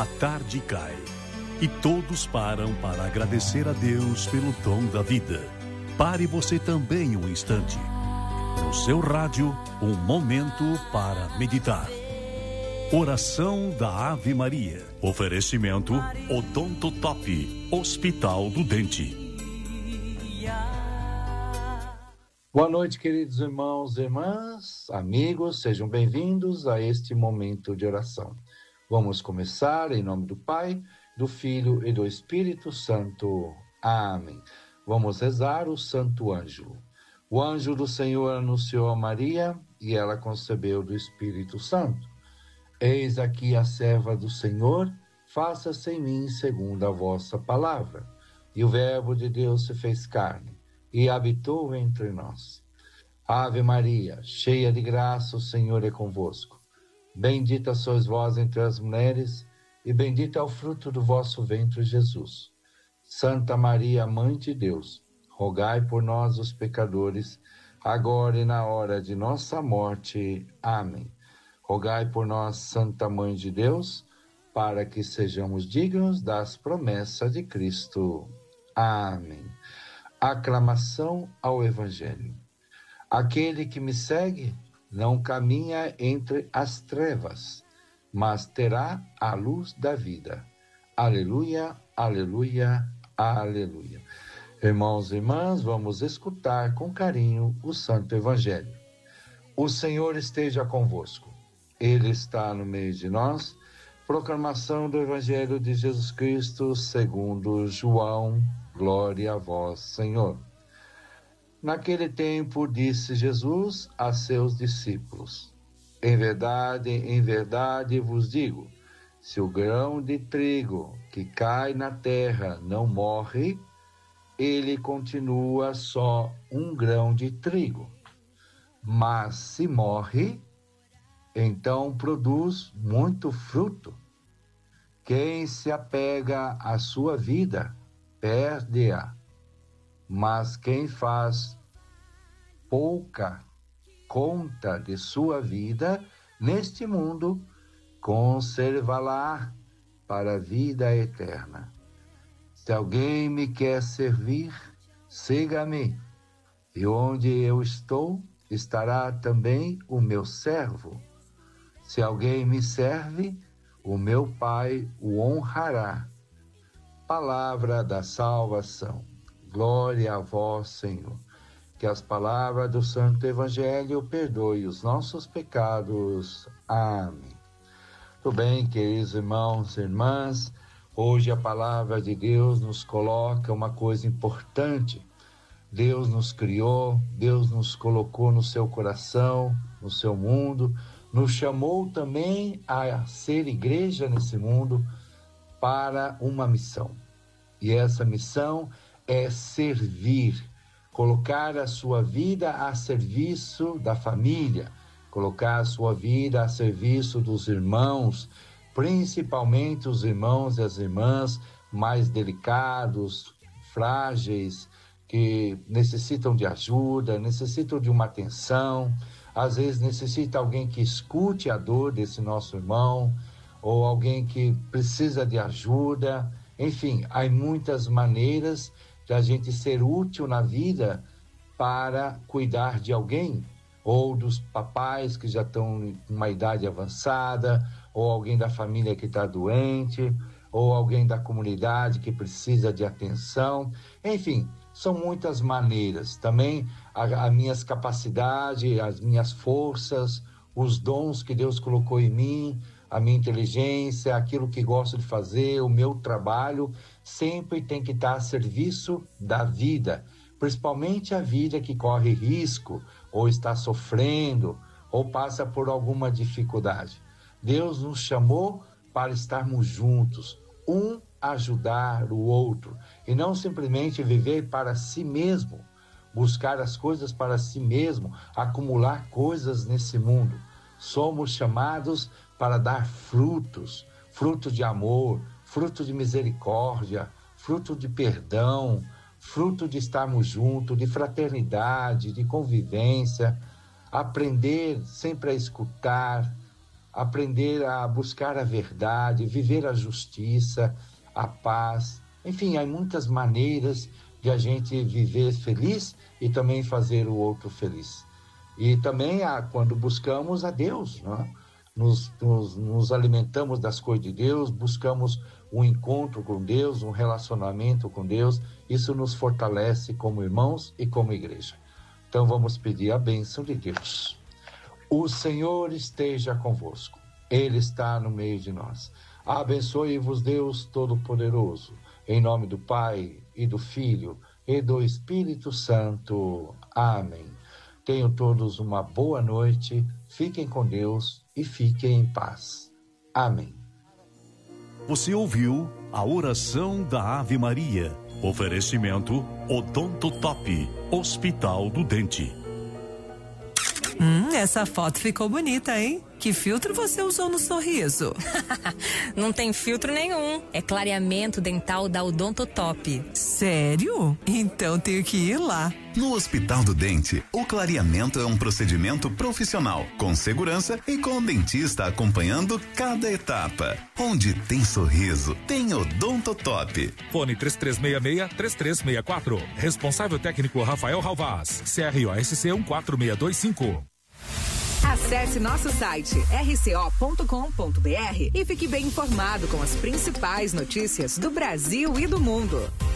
A tarde cai e todos param para agradecer a Deus pelo dom da vida. Pare você também um instante. No seu rádio, um momento para meditar. Oração da Ave Maria. Oferecimento Odonto Top, Hospital do Dente. Boa noite, queridos irmãos e irmãs, amigos, sejam bem-vindos a este momento de oração. Vamos começar em nome do Pai, do Filho e do Espírito Santo. Amém. Vamos rezar o Santo Ângelo. O anjo do Senhor anunciou a Maria e ela concebeu do Espírito Santo. Eis aqui a serva do Senhor, faça-se em mim segundo a vossa palavra. E o Verbo de Deus se fez carne e habitou entre nós. Ave Maria, cheia de graça, o Senhor é convosco. Bendita sois vós entre as mulheres, e bendito é o fruto do vosso ventre, Jesus. Santa Maria, Mãe de Deus, rogai por nós, os pecadores, agora e na hora de nossa morte. Amém. Rogai por nós, Santa Mãe de Deus, para que sejamos dignos das promessas de Cristo. Amém. Aclamação ao Evangelho. Aquele que me segue não caminha entre as trevas, mas terá a luz da vida. Aleluia, aleluia, aleluia. Irmãos e irmãs, vamos escutar com carinho o Santo Evangelho. O Senhor esteja convosco. Ele está no meio de nós. Proclamação do Evangelho de Jesus Cristo segundo João. Glória a vós, Senhor. Naquele tempo disse Jesus a seus discípulos: em verdade vos digo, se o grão de trigo que cai na terra não morre, ele continua só um grão de trigo. Mas se morre, então produz muito fruto. Quem se apega à sua vida, perde-a. Mas quem faz pouca conta de sua vida neste mundo, conserva-la para a vida eterna. Se alguém me quer servir, siga-me, e onde eu estou, estará também o meu servo. Se alguém me serve, o meu Pai o honrará. Palavra da salvação. Glória a vós, Senhor. Que as palavras do Santo Evangelho perdoem os nossos pecados. Amém. Tudo bem, queridos irmãos e irmãs, hoje a palavra de Deus nos coloca uma coisa importante. Deus nos criou, Deus nos colocou no seu coração, no seu mundo, nos chamou também a ser igreja nesse mundo para uma missão. E essa missão é servir, colocar a sua vida a serviço da família, colocar a sua vida a serviço dos irmãos, principalmente os irmãos e as irmãs mais delicados, frágeis, que necessitam de ajuda, necessitam de uma atenção, às vezes necessita alguém que escute a dor desse nosso irmão, ou alguém que precisa de ajuda. Enfim, há muitas maneiras de a gente ser útil na vida para cuidar de alguém, ou dos papais que já estão com uma idade avançada, ou alguém da família que está doente, ou alguém da comunidade que precisa de atenção. Enfim, são muitas maneiras. Também as minhas capacidades, as minhas forças, os dons que Deus colocou em mim, a minha inteligência, aquilo que gosto de fazer, o meu trabalho, sempre tem que estar a serviço da vida, principalmente a vida que corre risco, ou está sofrendo, ou passa por alguma dificuldade. Deus nos chamou para estarmos juntos, um ajudar o outro, e não simplesmente viver para si mesmo, buscar as coisas para si mesmo, acumular coisas nesse mundo. Somos chamados para dar frutos, fruto de amor, fruto de misericórdia, fruto de perdão, fruto de estarmos juntos, de fraternidade, de convivência, aprender sempre a escutar, aprender a buscar a verdade, viver a justiça, a paz. Enfim, há muitas maneiras de a gente viver feliz e também fazer o outro feliz. E também quando buscamos a Deus, não é? Nos alimentamos das coisas de Deus, buscamos um encontro com Deus, um relacionamento com Deus. Isso nos fortalece como irmãos e como igreja. Então vamos pedir a bênção de Deus. O Senhor esteja convosco. Ele está no meio de nós. Abençoe-vos Deus Todo-Poderoso, em nome do Pai e do Filho e do Espírito Santo. Amém. Tenham todos uma boa noite, fiquem com Deus e fiquem em paz. Amém. Você ouviu a oração da Ave Maria. Oferecimento Odonto Top, Hospital do Dente. Essa foto ficou bonita, hein? Que filtro você usou no sorriso? Não tem filtro nenhum. É clareamento dental da Odonto Top. Sério? Então tenho que ir lá. No Hospital do Dente, o clareamento é um procedimento profissional, com segurança e com o dentista acompanhando cada etapa. Onde tem sorriso, tem Odonto Top. Fone 3366-3364. Responsável técnico Rafael Ralvaz. CROSC 14625. Acesse nosso site rco.com.br e fique bem informado com as principais notícias do Brasil e do mundo.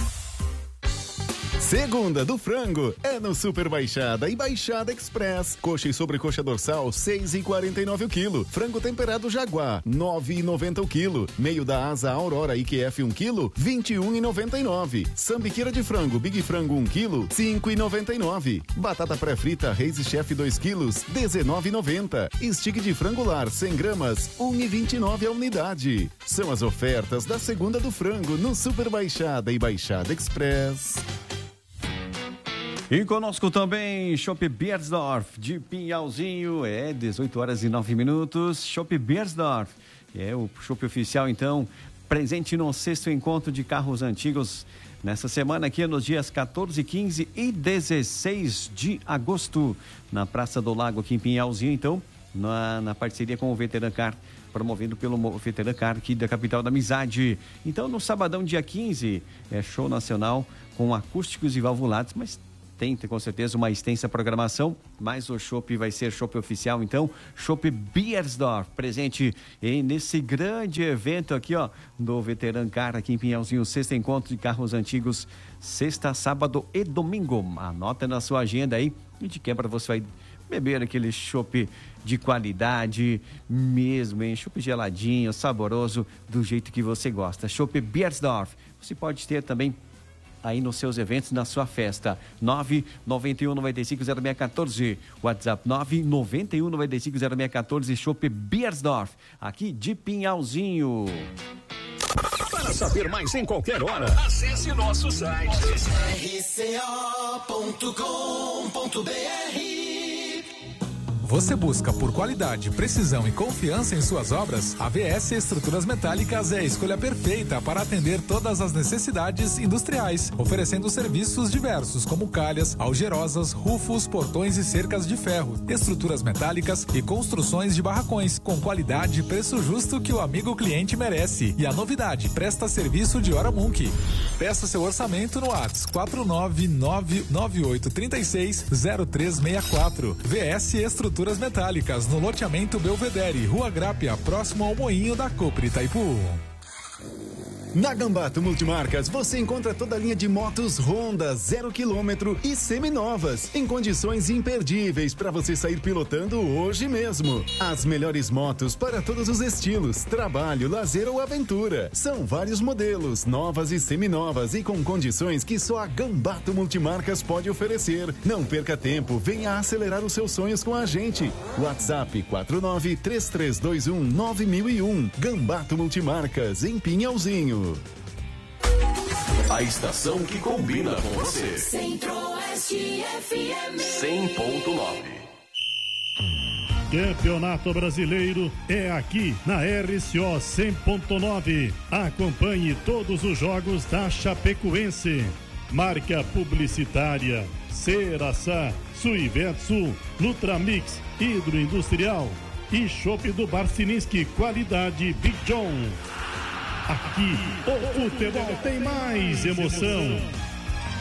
Segunda do frango é no Super Baixada e Baixada Express. Coxa e sobrecoxa dorsal, 6,49 o quilo. Frango temperado Jaguar, 9,90 o quilo. Meio da asa Aurora IQF 1 quilo, 21,99. Sambiqueira de frango Big Frango 1 quilo, 5,99. Batata pré-frita Reis Chef 2 quilos, 19,90. Stick de frango lar 100 gramas, 1,29 a unidade. São as ofertas da Segunda do frango no Super Baixada e Baixada Express. E conosco também, Chopp Beiersdorf, de Pinhalzinho, 18 horas e 9 minutos, Chopp Beiersdorf, o chopp oficial, então, presente no 6º encontro de carros antigos, nessa semana aqui, nos dias 14, 15 e 16 de agosto, na Praça do Lago, aqui em Pinhalzinho, então, na parceria com o Veteran Car, promovido pelo Veteran Car aqui da capital da amizade. Então, no sabadão, dia 15, show nacional com acústicos e valvulados, mas tem com certeza uma extensa programação, mas o chopp vai ser chopp oficial, então, Chopp Beiersdorf, presente nesse grande evento aqui, do Veteran Car, aqui em Pinhalzinho, 6º encontro de carros antigos, sexta, sábado e domingo. Anota na sua agenda aí, e de quebra você vai beber aquele chopp de qualidade mesmo, hein? Chopp geladinho, saboroso, do jeito que você gosta. Chopp Beiersdorf, você pode ter também aí nos seus eventos, na sua festa. 991-950614. WhatsApp 991-950614. Chopp Beiersdorf, aqui de Pinhalzinho. Para saber mais em qualquer hora, acesse nosso site rco.com.br. Você busca por qualidade, precisão e confiança em suas obras? A VS Estruturas Metálicas é a escolha perfeita para atender todas as necessidades industriais, oferecendo serviços diversos como calhas, algerosas, rufos, portões e cercas de ferro, estruturas metálicas e construções de barracões, com qualidade e preço justo que o amigo cliente merece. E a novidade, presta serviço de hora Munk. Peça seu orçamento no WhatsApp 49998360364. VS Estruturas Metálicas, no loteamento Belvedere, Rua Grápia, próximo ao Moinho da Copre Itaipu. Na Gambato Multimarcas, você encontra toda a linha de motos Honda 0 km e seminovas, em condições imperdíveis para você sair pilotando hoje mesmo. As melhores motos para todos os estilos, trabalho, lazer ou aventura. São vários modelos, novas e seminovas e com condições que só a Gambato Multimarcas pode oferecer. Não perca tempo, venha acelerar os seus sonhos com a gente. WhatsApp 4933219001. Gambato Multimarcas, em Pinhalzinho. A estação que combina com você. Centro-Oeste FM 100.9. Campeonato Brasileiro é aqui na RCO 100.9. Acompanhe todos os jogos da Chapecoense. Marca publicitária Ceraçá, Suivetsul, Nutramix, Hidroindustrial. e chopp do Barcininski, qualidade Big John. Aqui, o futebol tem mais emoção.